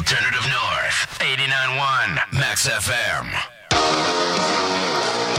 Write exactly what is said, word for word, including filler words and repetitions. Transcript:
Alternative North, eighty-nine point one Max F M.